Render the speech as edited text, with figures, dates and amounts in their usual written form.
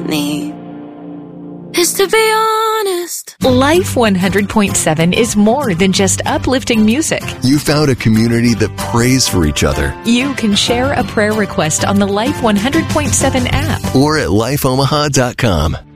need is to be honest. Life 100.7 is more than just uplifting music. You found a community that prays for each other. You can share a prayer request on the Life 100.7 app or at lifeomaha.com.